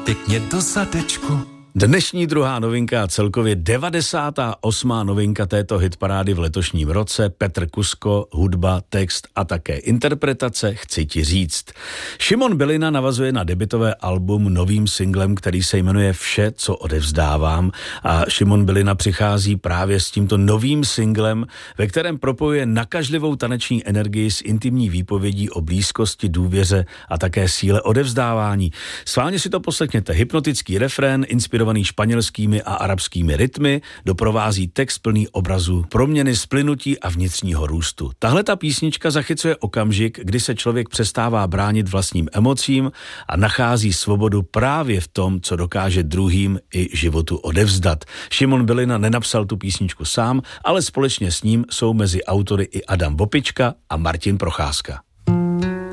pěkně do zadečku. Dnešní druhá novinka, celkově 98. novinka této hitparády v letošním roce, Petr Kusko, hudba, text a také interpretace, chci ti říct. Šimon Bylina navazuje na debutové album novým singlem, který se jmenuje Vše, co odevzdávám, a Šimon Bylina přichází právě s tímto novým singlem, ve kterém propojuje nakažlivou taneční energii s intimní výpovědí o blízkosti, důvěře a také síle odevzdávání. Sválně si to poslechněte, hypnotický refrén, inspirovaný španělskými a arabskými rytmy, doprovází text plný obrazů proměny, splynutí a vnitřního růstu. Tahle ta písnička zachycuje okamžik, kdy se člověk přestává bránit vlastním emocím a nachází svobodu právě v tom, co dokáže druhým i životu odevzdat. Šimon Bylina nenapsal tu písničku sám, ale společně s ním jsou mezi autory i Adam Vopička a Martin Procházka.